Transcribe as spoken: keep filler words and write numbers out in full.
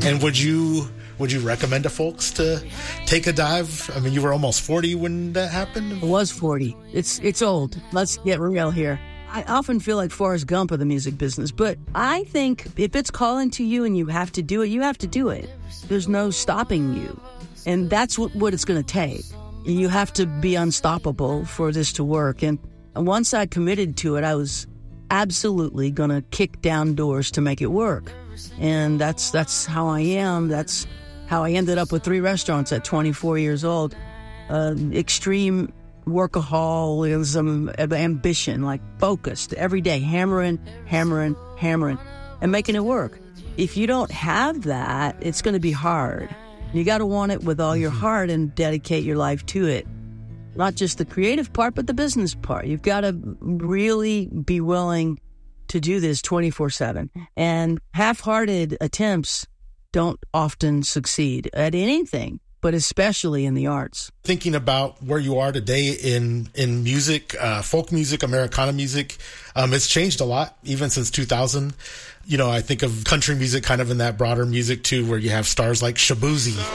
And would you would you recommend to folks to take a dive? I mean, you were almost forty when that happened. I was forty. It's it's old. Let's get real here. I often feel like Forrest Gump of the music business, but I think if it's calling to you and you have to do it, you have to do it. There's no stopping you. And that's what, what it's going to take. You have to be unstoppable for this to work. And once I committed to it, I was absolutely going to kick down doors to make it work. And that's that's how I am. That's how I ended up with three restaurants at twenty-four years old. Uh, extreme workaholism, ambition, like focused every day, hammering, hammering, hammering, and making it work. If you don't have that, it's going to be hard. You got to want it with all your heart and dedicate your life to it. Not just the creative part, but the business part. You've got to really be willing to do this twenty-four seven. And half-hearted attempts don't often succeed at anything, but especially in the arts. Thinking about where you are today in, in music, uh, folk music, Americana music, um, it's changed a lot, even since two thousand. You know, I think of country music kind of in that broader music, too, where you have stars like Shaboozey.